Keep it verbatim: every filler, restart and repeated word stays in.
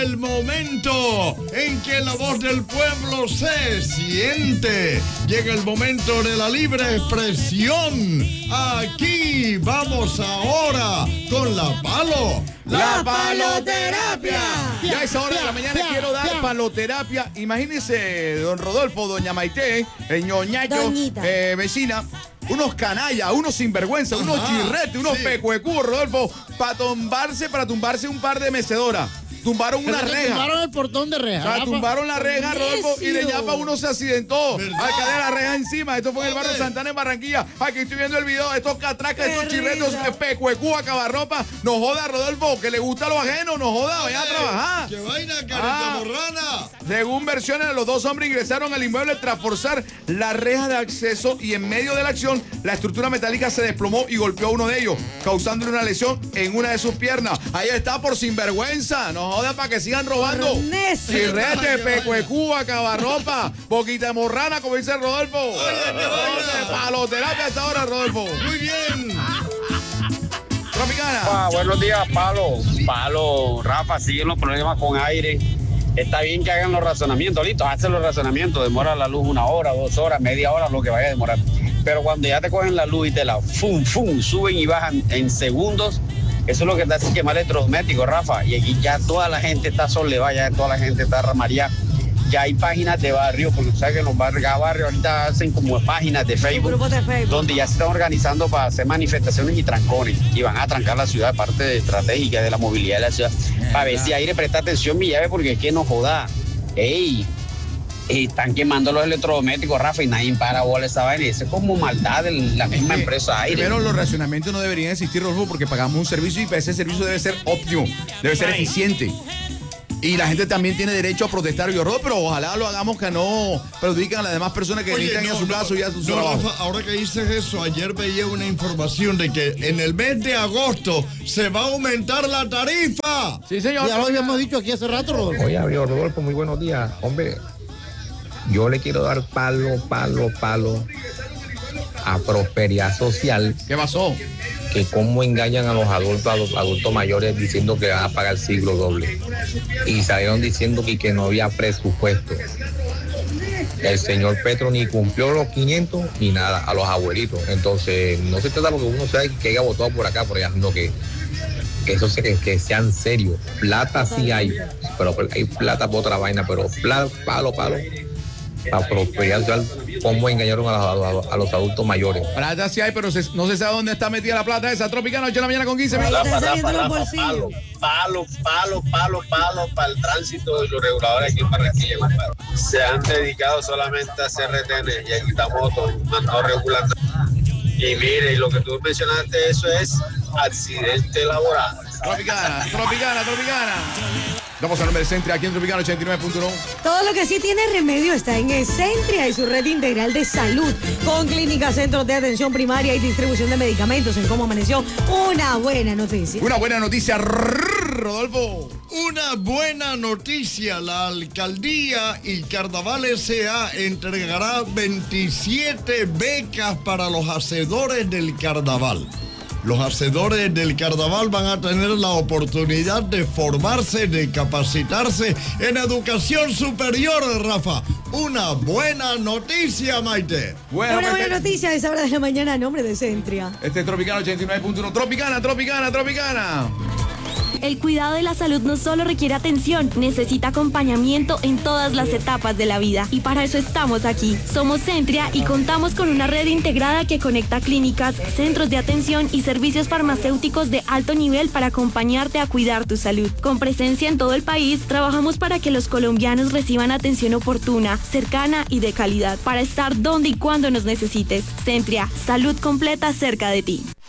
El momento en que la voz del pueblo se siente. Llega el momento de la libre expresión. Aquí vamos ahora con la palo. La paloterapia. Ya a esa hora de la mañana quiero dar paloterapia. Imagínense, don Rodolfo, doña Maite, el ñoñayo, eh, vecina. Unos canallas, unos sinvergüenza, unos chirretes, unos sí. pecuecúos, Rodolfo, para tumbarse, para tumbarse un par de mecedoras. Tumbaron una reja. Tumbaron el portón de reja. O sea, tumbaron la reja, Rodolfo, y de llapa uno se accidentó. Al caer la reja encima. Esto fue en el barrio Santana, en Barranquilla. Aquí estoy viendo el video. Estos catracas, estos chirretos, pecuecú, acabarropa. No joda, Rodolfo, que le gusta lo ajeno. No joda, vaya a trabajar. ¡Qué vaina, carita morrana! Según versiones, los dos hombres ingresaron al inmueble tras forzar la reja de acceso y en medio de la acción, la estructura metálica se desplomó y golpeó a uno de ellos, causándole una lesión en una de sus piernas. Ahí está, por sinvergüenza. No joda, para que sigan robando. Chirrete, pecuecú, acabarropa, poquita de morrana, como dice Rodolfo. Oye, paloterapia a esta hora, Rodolfo. Muy bien. Tropicana. Ah, buenos días, Palo. Palo, Rafa, siguen los problemas con aire. Está bien que hagan los razonamientos, listo, hacen los razonamientos, demora la luz una hora, dos horas, media hora, lo que vaya a demorar. Pero cuando ya te cogen la luz y te la fum, fum, suben y bajan en segundos, eso es lo que te hace quemar electrodomésticos, Rafa. Y aquí ya toda la gente está soledad, ya toda la gente está ramaría. Ya hay páginas de barrio, porque tú sabes que en los barrios, cada barrio ahorita hacen como páginas de Facebook, de Facebook, donde ya se están organizando para hacer manifestaciones y trancones. Y van a trancar la ciudad, parte estratégica de la movilidad de la ciudad. Para ver si aire presta atención, mi llave, porque es que no joda. Ey, están quemando los electrodomésticos, Rafa, y nadie para bola esa vaina. Eso es como maldad de la misma sí, empresa aire. Pero los racionamientos no deberían existir, Rodolfo, porque pagamos un servicio y ese servicio debe ser óptimo, debe ser eficiente. Y la gente también tiene derecho a protestar y horror, pero ojalá lo hagamos que no perjudiquen a las demás personas que necesitan no, a su no, caso y a su no, trabajo. Rafa, ahora que dices eso, ayer veía una información de que en el mes de agosto se va a aumentar la tarifa. Sí, señor. Ya lo habíamos dicho aquí hace rato, Rodolfo. Oye, amigo Rodolfo, muy buenos días. Hombre, yo le quiero dar palo, palo, palo a Prosperidad Social. ¿Qué pasó? Que cómo engañan a los adultos, a los adultos mayores diciendo que van a pagar siglo doble. Y salieron diciendo que, que no había presupuesto. El señor Petro ni cumplió los quinientos ni nada a los abuelitos. Entonces, no se trata de lo que uno sea que haya votado por acá, por allá, sino que, que eso se, que sean serios. Plata sí hay, pero hay plata por otra vaina, pero plata, palo, palo. La Prosperidad Social, cómo engañaron a los, a los adultos mayores. Plata sí hay, pero se, no se sabe dónde está metida la plata esa. Tropicana, ocho de la mañana con quince minutos. Está saliendo los bolsillos. Palo, palo, palo, palo para el tránsito y los reguladores aquí en Barranquilla, compadre. Se han dedicado solamente a hacer retenes y aquí estamos mandando regulando. Y mire, lo que tú mencionaste, eso es accidente laboral. Tropicana, Tropicana, Tropicana. Vamos al nombre de Centria, aquí en Tropicana ochenta y nueve punto uno. Todo lo que sí tiene remedio está en Esentria y su red integral de salud, con clínicas, centros de atención primaria y distribución de medicamentos. En Cómo Amaneció, una buena noticia. Una buena noticia, Rodolfo. Una buena noticia, la alcaldía y Carnaval S A entregará veintisiete becas para los hacedores del carnaval. Los hacedores del carnaval van a tener la oportunidad de formarse, de capacitarse en educación superior, Rafa. Una buena noticia, Maite. Bueno, Una buena noticia a esa hora de la mañana a nombre de Centria. Este es Tropicana ochenta y nueve punto uno. Tropicana, Tropicana, Tropicana. El cuidado de la salud no solo requiere atención, necesita acompañamiento en todas las etapas de la vida. Y para eso estamos aquí. Somos Centria y contamos con una red integrada que conecta clínicas, centros de atención y servicios farmacéuticos de alto nivel para acompañarte a cuidar tu salud. Con presencia en todo el país, trabajamos para que los colombianos reciban atención oportuna, cercana y de calidad, para estar donde y cuando nos necesites. Centria, salud completa cerca de ti.